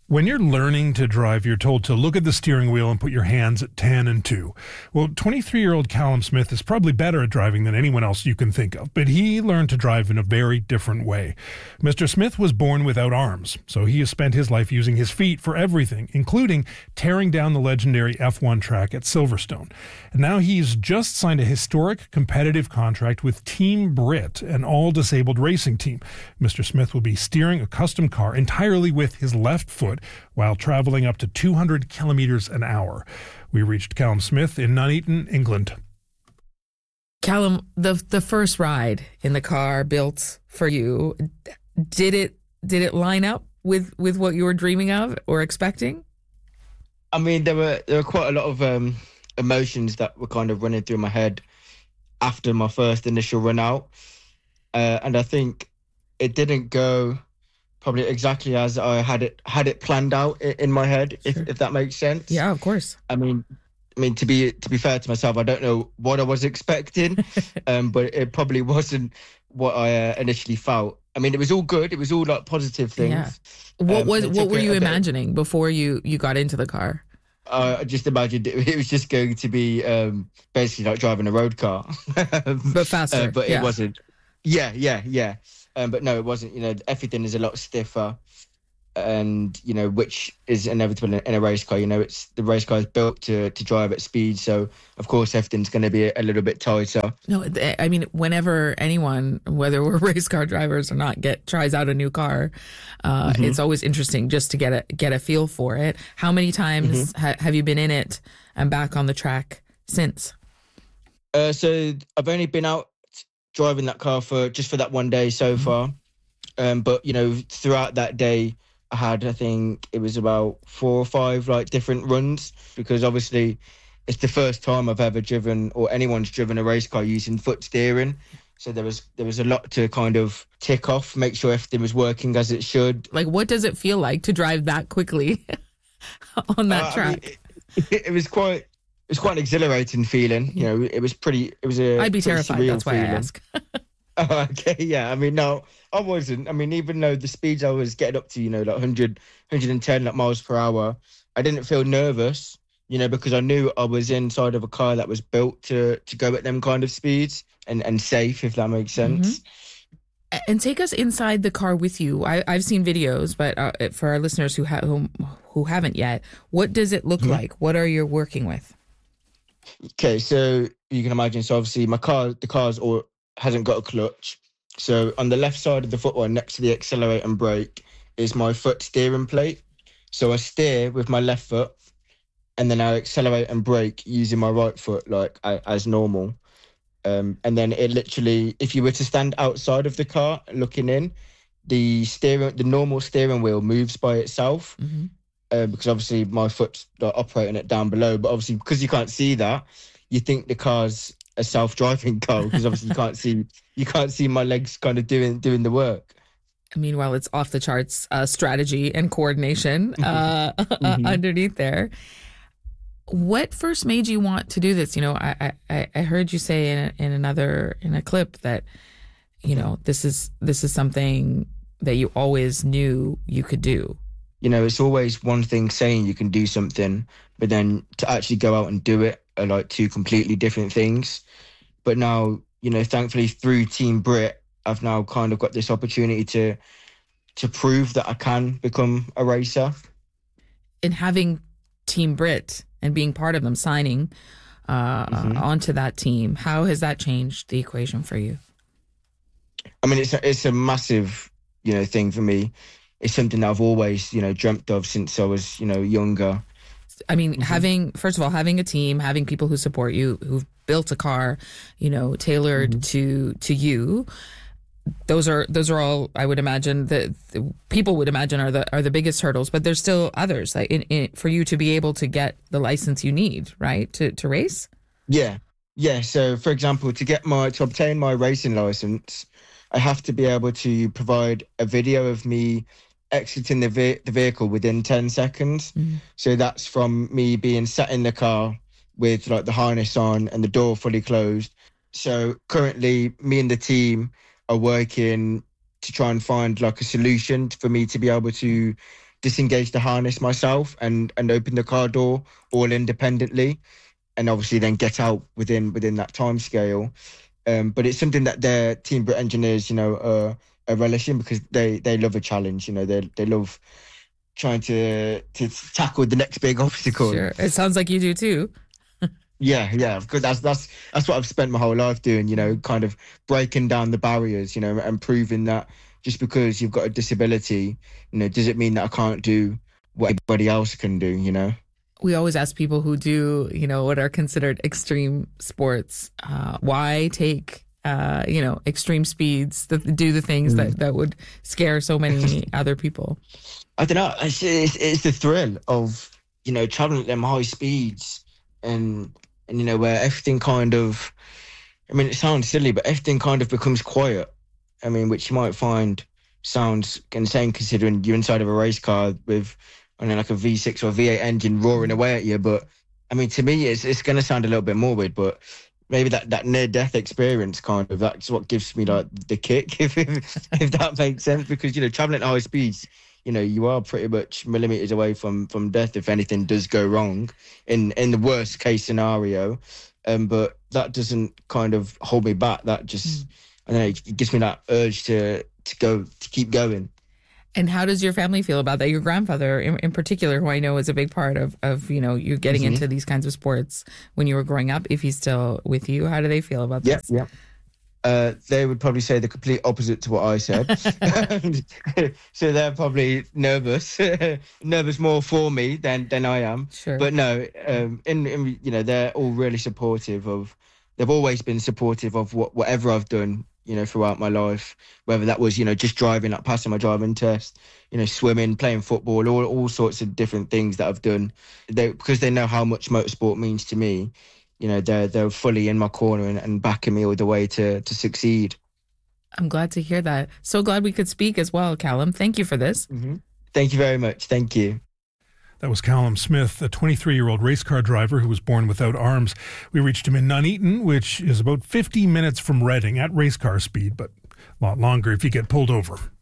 When you're learning to drive, you're told to look at the steering wheel and put your hands at 10 and 2. Well, 23-year-old Callum Smith is probably better at driving than anyone else you can think of, but he learned to drive in a very different way. Mr. Smith was born without arms, so he has spent his life using his feet for everything, including tearing down the legendary F1 track at Silverstone. And now he's just signed a historic competitive contract with Team Brit, an all-disabled racing team. Mr. Smith will be steering a custom car entirely with his left foot while traveling up to 200 kilometers an hour. We reached Callum Smith in Nuneaton, England. Callum, the first ride in the car built for you, did it line up with what you were dreaming of or expecting? I mean, there were quite a lot of emotions that were kind of running through my head after my first initial run out, and I think it didn't go probably exactly as I had it planned out in my head, sure. if that makes sense. Yeah, of course. I mean, to be fair to myself, I don't know what I was expecting, but it probably wasn't what I initially felt. I mean, it was all good. It was all like positive things. Yeah. What were you imagining before you got into the car? I just imagined it was just going to be basically like driving a road car, but faster. But it wasn't. Yeah. But no, it wasn't. You know, everything is a lot stiffer, and you know, which is inevitable in a race car. You know, the race car is built to drive at speed, so of course everything's going to be a little bit tighter. No, I mean, whenever anyone, whether we're race car drivers or not, tries out a new car, it's always interesting just to get a feel for it. How many times have you been in it and back on the track since? So I've only been out driving that car for that one day so far, but you know, throughout that day I had, I think it was about 4 or 5 like different runs, because obviously it's the first time I've ever driven, or anyone's driven, a race car using foot steering, so there was a lot to kind of tick off, make sure everything was working as it should. Like, what does it feel like to drive that quickly on that track? I mean, it was quite an exhilarating feeling. You know, it was I'd be terrified. That's why feeling. I ask. Oh, okay, yeah. I mean, no, I wasn't. I mean, even though the speeds I was getting up to, you know, like 100, 110 like miles per hour, I didn't feel nervous, you know, because I knew I was inside of a car that was built to go at them kind of speeds and safe, if that makes sense. And take us inside the car with you. I've seen videos, but for our listeners who haven't yet, what does it look like? What are you working with? Okay, so you can imagine, so obviously the car's hasn't got a clutch. So on the left side of the footwell, next to the accelerate and brake, is my foot steering plate. So I steer with my left foot, and then I accelerate and brake using my right foot, like as normal. And then it literally, if you were to stand outside of the car looking in, the normal steering wheel moves by itself. Because obviously my foot's like operating it down below, but obviously because you can't see that, you think the car's a self-driving car, because obviously you can't see my legs kind of doing the work. Meanwhile, it's off the charts strategy and coordination underneath there. What first made you want to do this? You know, I heard you say in a clip that, you know, this is something that you always knew you could do. You know, it's always one thing saying you can do something, but then to actually go out and do it are like two completely different things. But now, you know, thankfully through Team Brit, I've now kind of got this opportunity to prove that I can become a racer. In having Team Brit and being part of them, signing onto that team, how has that changed the equation for you? I mean, it's a massive, you know, thing for me. It's something that I've always, you know, dreamt of since I was, you know, younger. I mean, having a team, having people who support you, who've built a car, you know, tailored to you. Those are all, I would imagine, that people would imagine are the biggest hurdles. But there's still others, like for you to be able to get the license you need, right, to race. Yeah. So, for example, to obtain my racing license, I have to be able to provide a video of me exiting the vehicle within 10 seconds. So that's from me being sat in the car with like the harness on and the door fully closed. So currently me and the team are working to try and find like a solution for me to be able to disengage the harness myself and open the car door all independently, and obviously then get out within that time scale. But it's something that their Team Brit engineers, are relishing, because they love a challenge. They love trying to tackle the next big obstacle. Sure, it sounds like you do too. Yeah, because that's what I've spent my whole life doing. Kind of breaking down the barriers. And proving that just because you've got a disability, does it mean that I can't do what everybody else can do? We always ask people who do, what are considered extreme sports, why take, extreme speeds, do the things that would scare so many other people. I don't know. It's the thrill of, traveling at them high speeds and where everything kind of, it sounds silly, but everything kind of becomes quiet. Which you might find sounds insane considering you're inside of a race car with, like a V6 or a V8 engine roaring away at you. But to me, it's going to sound a little bit morbid, but maybe that near-death experience that's what gives me like the kick, if that makes sense. Because traveling at high speeds, you are pretty much millimeters away from death if anything does go wrong in the worst case scenario. But that doesn't kind of hold me back. That just I don't know, it gives me that urge to keep going. And how does your family feel about that? Your grandfather, in particular, who I know is a big part of you getting into these kinds of sports when you were growing up, if he's still with you, how do they feel about this? Yeah. They would probably say the complete opposite to what I said. So they're probably nervous more for me than I am. Sure. But no, they're all really supportive of. They've always been supportive of whatever I've done, throughout my life, whether that was, just driving, like passing my driving test, swimming, playing football, all sorts of different things that I've done. Because they know how much motorsport means to me, they're fully in my corner and backing me all the way to succeed. I'm glad to hear that. So glad we could speak as well, Callum. Thank you for this. Mm-hmm. Thank you very much. Thank you. That was Callum Smith, a 23-year-old race car driver who was born without arms. We reached him in Nuneaton, which is about 50 minutes from Reading at race car speed, but a lot longer if you get pulled over.